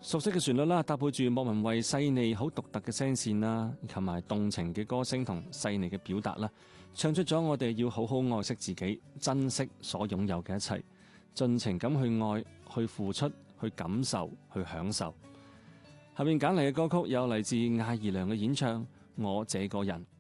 熟悉嘅旋律啦，搭配住莫文蔚細膩好獨特嘅聲線啦，同埋動情嘅歌聲同細膩嘅表達啦，唱出咗我哋要好好愛惜自己，珍惜所擁有嘅一切，盡情咁去愛，去付出，去感受，去享受。下面揀嚟嘅歌曲有嚟自艾怡良嘅演唱《我這個人》。